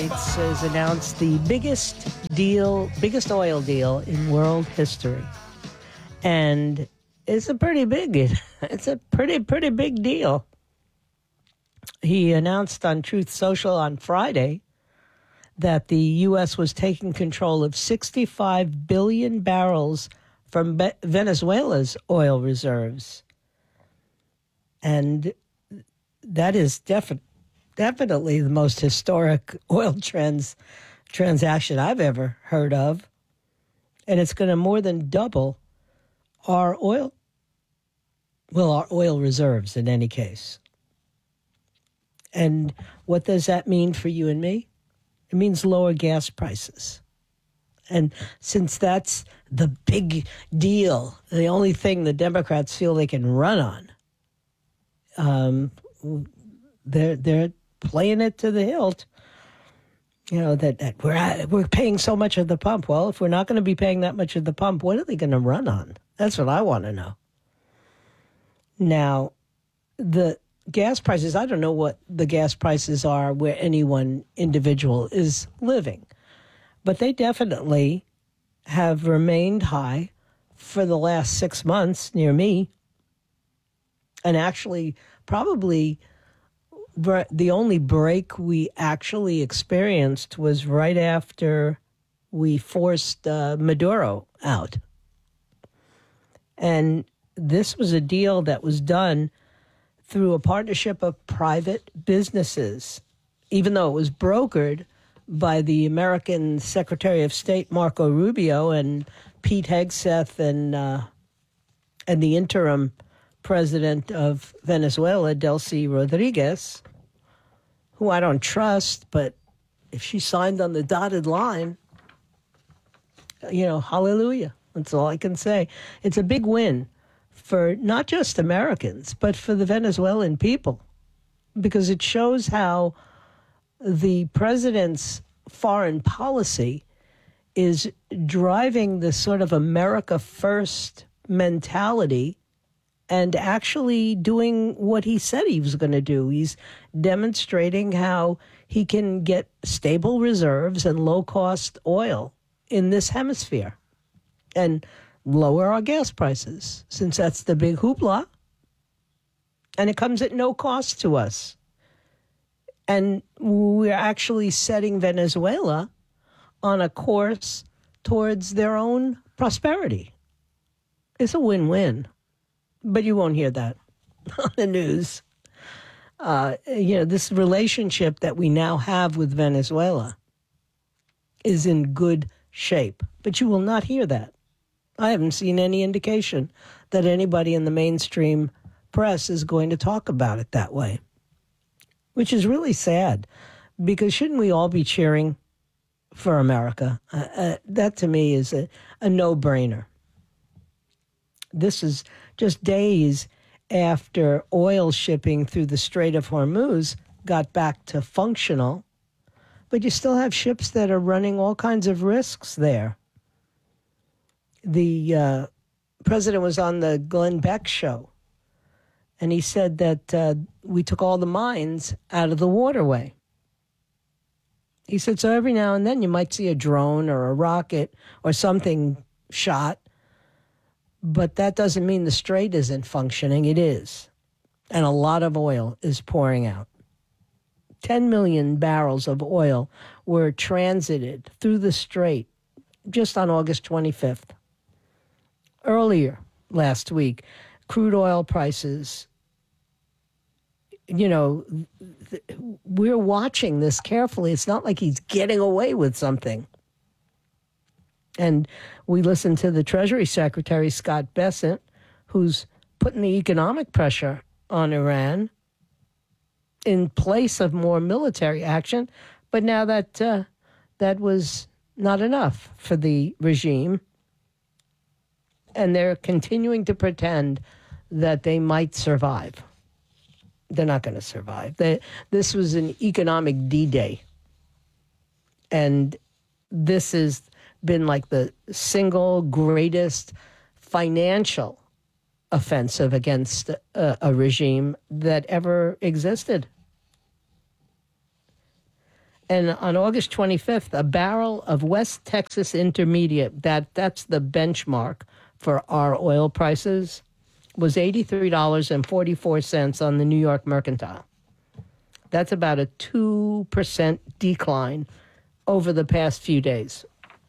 States has announced the biggest oil deal in world history. And it's a pretty big deal. He announced on Truth Social on Friday that the U.S. was taking control of 65 billion barrels from Venezuela's oil reserves. And that is definitely the most historic oil transaction I've ever heard of. And it's going to more than double our oil reserves in any case. And what does that mean for you and me? It means lower gas prices. And since that's the big deal, the only thing the Democrats feel they can run on, they're playing it to the hilt. You know, that we're paying so much at the pump. Well, if we're not going to be paying that much at the pump, what are they going to run on? That's what I want to know. Now, the gas prices, I don't know what the gas prices are where any one individual is living, but they definitely have remained high for the last 6 months near me. And actually, probably the only break we actually experienced was right after we forced Maduro out. And this was a deal that was done through a partnership of private businesses, even though it was brokered by the American Secretary of State, Marco Rubio, and Pete Hegseth, and the interim president of Venezuela, Delcy Rodriguez, who I don't trust, but if she signed on the dotted line, hallelujah. That's all I can say. It's a big win for not just Americans, but for the Venezuelan people, because it shows how the president's foreign policy is driving this sort of America first mentality and actually doing what he said he was going to do. He's demonstrating how he can get stable reserves and low-cost oil in this hemisphere and lower our gas prices, since that's the big hoopla. And it comes at no cost to us. And we're actually setting Venezuela on a course towards their own prosperity. It's a win-win. But you won't hear that on the news. This relationship that we now have with Venezuela is in good shape. But you will not hear that. I haven't seen any indication that anybody in the mainstream press is going to talk about it that way, which is really sad, because shouldn't we all be cheering for America? That to me is a no-brainer. This is just days after oil shipping through the Strait of Hormuz got back to functional, but you still have ships that are running all kinds of risks there. The president was on the Glenn Beck show, and he said that we took all the mines out of the waterway. He said, so every now and then you might see a drone or a rocket or something shot, but that doesn't mean the strait isn't functioning. It is. And a lot of oil is pouring out. 10 million barrels of oil were transited through the strait just on August 25th. Earlier last week, crude oil prices, we're watching this carefully. It's not like he's getting away with something. And we listened to the Treasury Secretary, Scott Bessent, who's putting the economic pressure on Iran in place of more military action. But now that was not enough for the regime. And they're continuing to pretend that they might survive. They're not going to survive. This was an economic D-Day. And this has been like the single greatest financial offensive against a regime that ever existed. And on August 25th, a barrel of West Texas Intermediate, that's the benchmark for our oil prices, was $83.44 on the New York Mercantile. That's about a 2% decline over the past few days.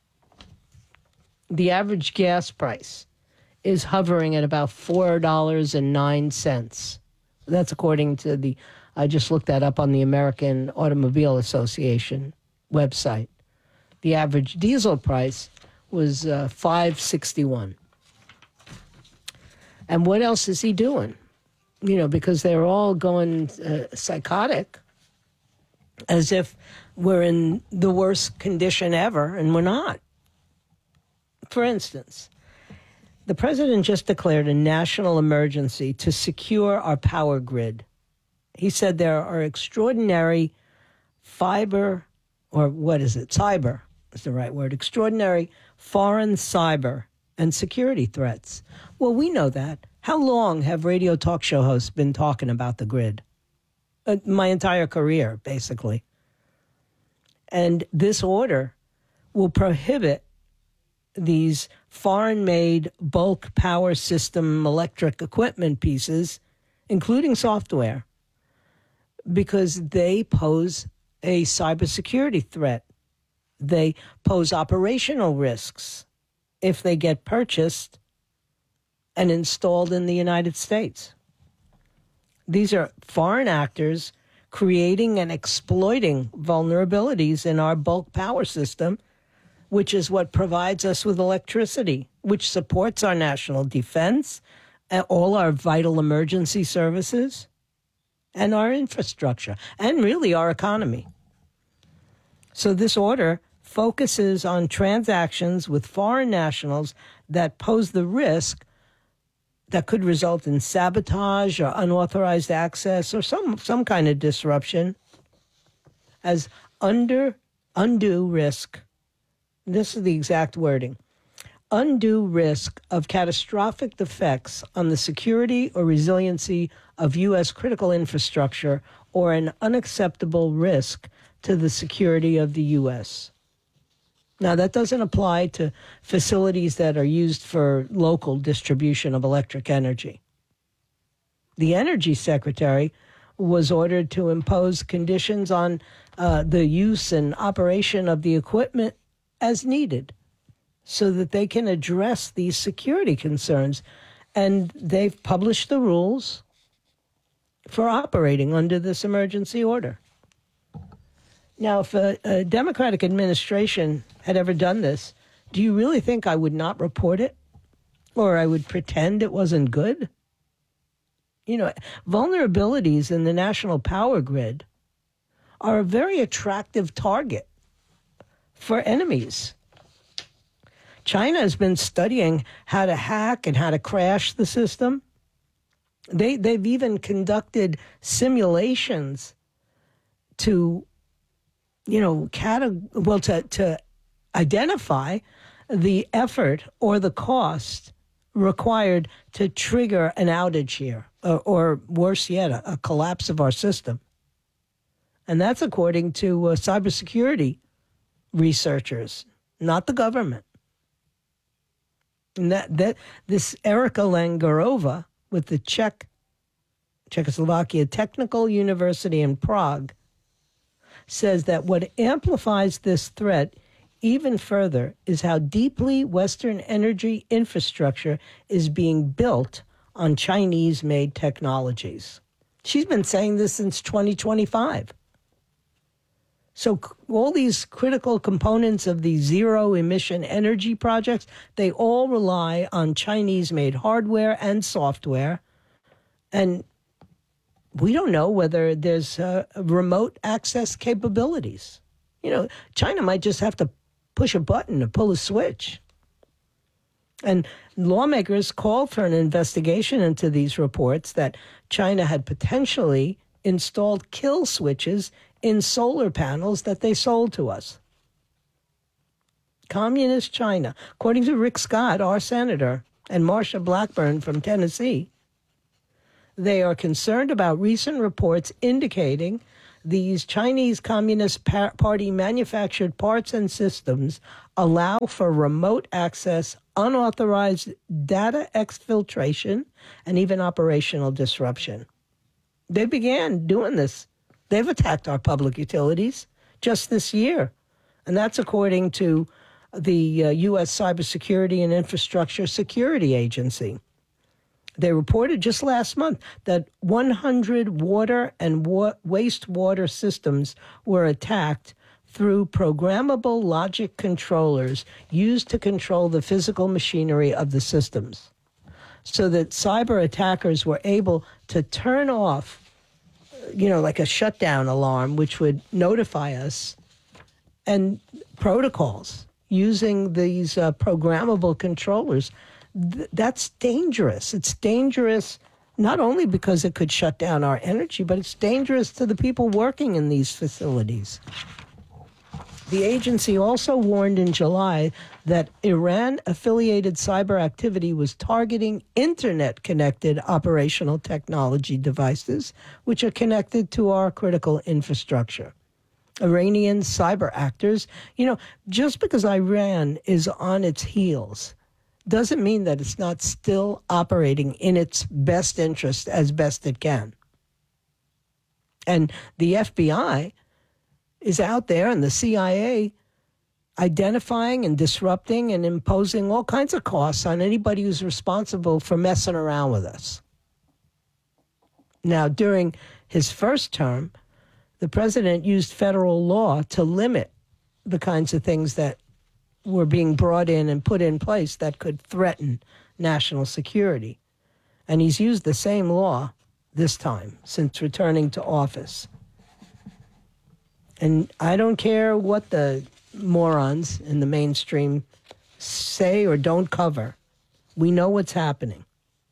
The average gas price is hovering at about $4.09. That's according to I just looked that up on the American Automobile Association website. The average diesel price was $5.61. And what else is he doing? Because they're all going psychotic, as if we're in the worst condition ever, and we're not. For instance, the president just declared a national emergency to secure our power grid. He said there are extraordinary cyber is the right word, extraordinary foreign cyber and security threats. Well, we know that. How long have radio talk show hosts been talking about the grid? My entire career, basically. And this order will prohibit these foreign-made bulk power system electric equipment pieces, including software, because they pose a cybersecurity threat. They pose operational risks if they get purchased and installed in the United States. These are foreign actors creating and exploiting vulnerabilities in our bulk power system, which is what provides us with electricity, which supports our national defense, all our vital emergency services, and our infrastructure, and really our economy. So this order focuses on transactions with foreign nationals that pose the risk that could result in sabotage or unauthorized access or some kind of disruption as undue risk. This is the exact wording. Undue risk of catastrophic effects on the security or resiliency of U.S. critical infrastructure or an unacceptable risk to the security of the U.S. Now, that doesn't apply to facilities that are used for local distribution of electric energy. The Energy Secretary was ordered to impose conditions on the use and operation of the equipment as needed so that they can address these security concerns. And they've published the rules for operating under this emergency order. Now, if a Democratic administration had ever done this, do you really think I would not report it? Or I would pretend it wasn't good? Vulnerabilities in the national power grid are a very attractive target for enemies. China has been studying how to hack and how to crash the system. They've even conducted simulations to to identify the effort or the cost required to trigger an outage here, or worse yet, a collapse of our system. And that's according to cybersecurity researchers, not the government. And this Erika Langorova with the Czechoslovakia Technical University in Prague says that what amplifies this threat even further is how deeply Western energy infrastructure is being built on Chinese-made technologies. She's been saying this since 2025. So all these critical components of the zero-emission energy projects, they all rely on Chinese-made hardware and software. And we don't know whether there's remote access capabilities. China might just have to push a button or pull a switch. And lawmakers called for an investigation into these reports that China had potentially installed kill switches in solar panels that they sold to us. Communist China, according to Rick Scott, our senator, and Marsha Blackburn from Tennessee, they are concerned about recent reports indicating these Chinese Communist Party manufactured parts and systems allow for remote access, unauthorized data exfiltration, and even operational disruption. They began doing this. They've attacked our public utilities just this year. And that's according to the U.S. Cybersecurity and Infrastructure Security Agency. They reported just last month that 100 water and wastewater systems were attacked through programmable logic controllers used to control the physical machinery of the systems, so that cyber attackers were able to turn off, like a shutdown alarm, which would notify us, and protocols using these programmable controllers. That's dangerous. It's dangerous not only because it could shut down our energy, but it's dangerous to the people working in these facilities. The agency also warned in July that Iran-affiliated cyber activity was targeting internet-connected operational technology devices, which are connected to our critical infrastructure. Iranian cyber actors, just because Iran is on its heels doesn't mean that it's not still operating in its best interest as best it can. And the FBI is out there, and the CIA, identifying and disrupting and imposing all kinds of costs on anybody who's responsible for messing around with us. Now, during his first term, the president used federal law to limit the kinds of things that were being brought in and put in place that could threaten national security. And he's used the same law this time since returning to office. And I don't care what the morons in the mainstream say or don't cover. We know what's happening.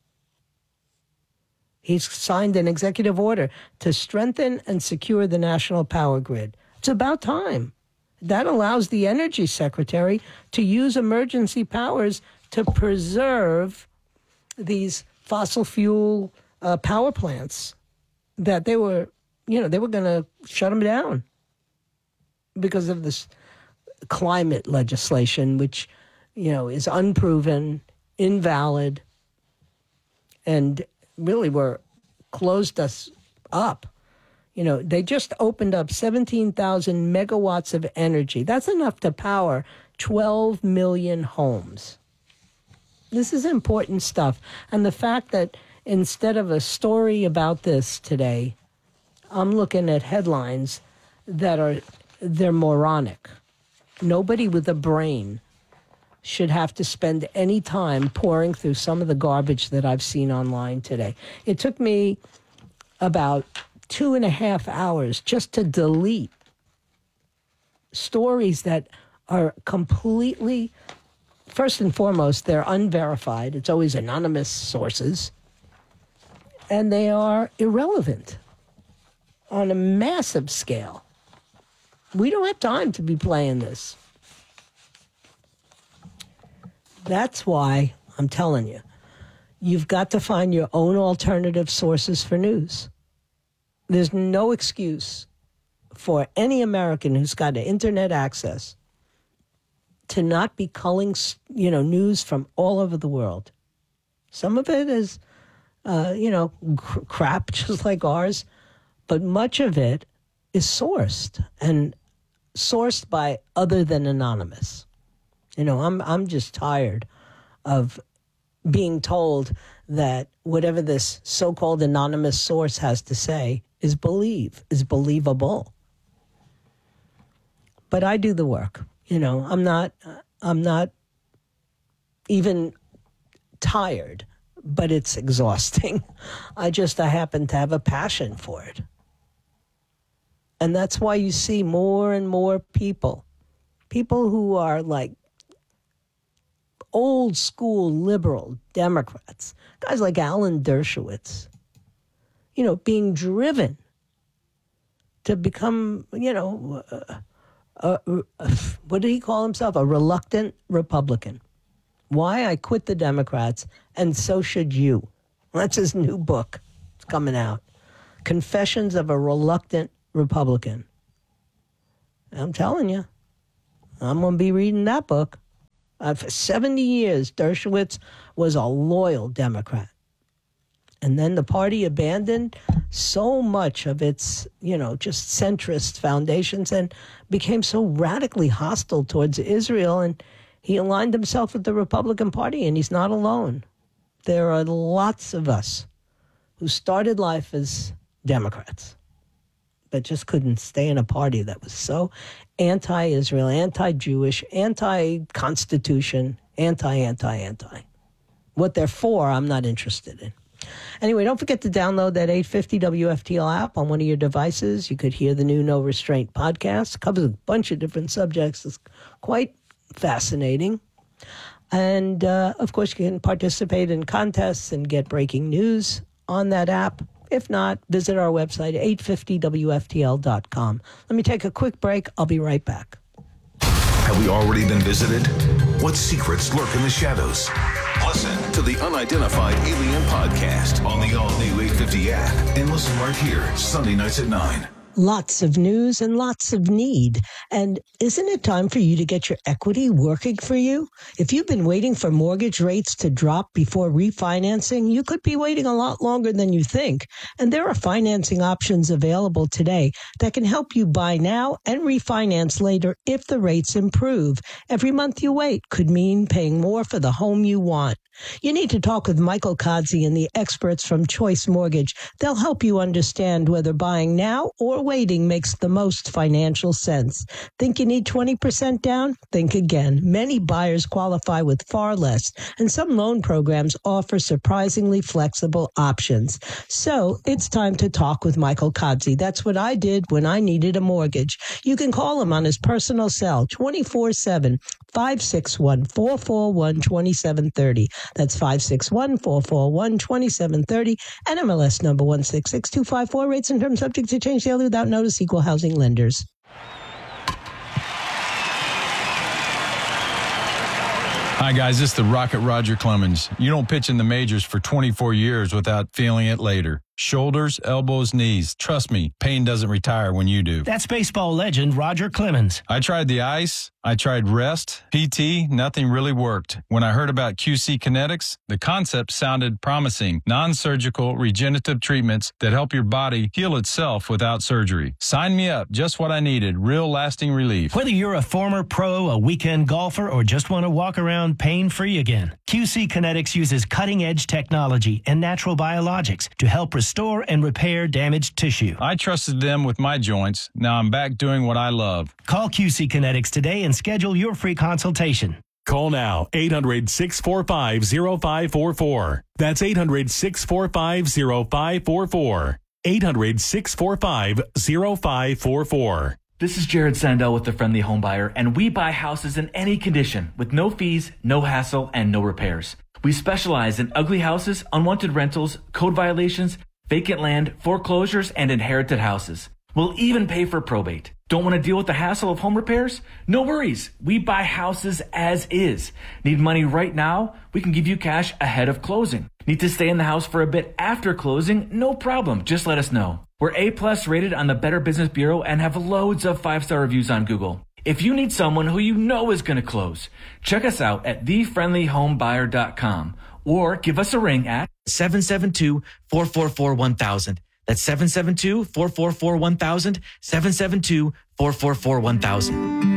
He's signed an executive order to strengthen and secure the national power grid. It's about time. That allows the energy secretary to use emergency powers to preserve these fossil fuel power plants that they were going to shut them down because of this climate legislation, which, is unproven, invalid, and really closed us up. They just opened up 17,000 megawatts of energy. That's enough to power 12 million homes. This is important stuff. And the fact that instead of a story about this today, I'm looking at headlines that they're moronic. Nobody with a brain should have to spend any time pouring through some of the garbage that I've seen online today. It took me about 2.5 hours just to delete stories that are completely, first and foremost, they're unverified. It's always anonymous sources. And they are irrelevant on a massive scale. We don't have time to be playing this. That's why I'm telling you, you've got to find your own alternative sources for news. There's no excuse for any American who's got internet access to not be culling, news from all over the world. Some of it is, crap, just like ours, but much of it is sourced and sourced by other than anonymous. I'm just tired of being told that whatever this so-called anonymous source has to say is believable. But I do the work. I'm not even tired, but it's exhausting. I happen to have a passion for it. And that's why you see more and more people who are like old school liberal Democrats, guys like Alan Dershowitz, being driven to become, what did he call himself? A reluctant Republican. Why I Quit the Democrats, and So Should You. That's his new book. It's coming out. Confessions of a Reluctant Republican. I'm telling you, I'm going to be reading that book. For 70 years, Dershowitz was a loyal Democrat. And then the party abandoned so much of its, just centrist foundations and became so radically hostile towards Israel. And he aligned himself with the Republican Party, and he's not alone. There are lots of us who started life as Democrats, but just couldn't stay in a party that was so anti-Israel, anti-Jewish, anti-Constitution, anti. What they're for, I'm not interested in. Anyway, don't forget to download that 850 WFTL app on one of your devices. You could hear the new No Restraint podcast. It covers a bunch of different subjects. It's quite fascinating. And, of course, you can participate in contests and get breaking news on that app. If not, visit our website, 850WFTL.com. Let me take a quick break. I'll be right back. Have we already been visited? What secrets lurk in the shadows? Listen to the Unidentified Alien Podcast on the all-new 850 app and listen right here, Sunday nights at 9. Lots of news and lots of need. And isn't it time for you to get your equity working for you? If you've been waiting for mortgage rates to drop before refinancing, you could be waiting a lot longer than you think. And there are financing options available today that can help you buy now and refinance later if the rates improve. Every month you wait could mean paying more for the home you want. You need to talk with Michael Kodzie and the experts from Choice Mortgage. They'll help you understand whether buying now or waiting makes the most financial sense. Think you need 20% down? Think again. Many buyers qualify with far less, and some loan programs offer surprisingly flexible options. So it's time to talk with Michael Kodzie. That's what I did when I needed a mortgage. You can call him on his personal cell 24/7. 561-441-2730. That's 561-441-2730. And MLS number 166254. Rates and terms subject to change daily without notice. Equal housing lenders. Hi, guys. This is the Rocket Roger Clemens. You don't pitch in the majors for 24 years without feeling it later. Shoulders, elbows, knees. Trust me, pain doesn't retire when you do. That's baseball legend Roger Clemens. I tried the ice. I tried rest, PT, nothing really worked. When I heard about QC Kinetics, the concept sounded promising. Non-surgical regenerative treatments that help your body heal itself without surgery. Sign me up. Just what I needed. Real lasting relief. Whether you're a former pro, a weekend golfer, or just want to walk around pain-free again, QC Kinetics uses cutting-edge technology and natural biologics to help restore and repair damaged tissue. I trusted them with my joints. Now I'm back doing what I love. Call QC Kinetics today and schedule your free consultation. Call now, 800-645-0544. That's 800-645-0544. 800-645-0544. This is Jared Sandell with The Friendly Home Buyer, and we buy houses in any condition with no fees, no hassle, and no repairs. We specialize in ugly houses, unwanted rentals, code violations, vacant land, foreclosures, and inherited houses. We'll even pay for probate. Don't want to deal with the hassle of home repairs? No worries. We buy houses as is. Need money right now? We can give you cash ahead of closing. Need to stay in the house for a bit after closing? No problem. Just let us know. We're A+ rated on the Better Business Bureau and have loads of 5-star reviews on Google. If you need someone who you know is going to close, check us out at thefriendlyhomebuyer.com or give us a ring at 772-444-1000. That's 772-444-1000, 772-444-1000.